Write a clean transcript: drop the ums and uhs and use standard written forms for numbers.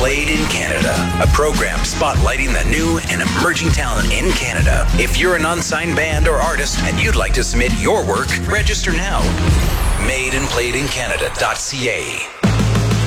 Played in Canada, a program spotlighting the new and emerging talent in Canada. If you're an unsigned band or artist and you'd like to submit your work, register now. Made and played in Canada.ca.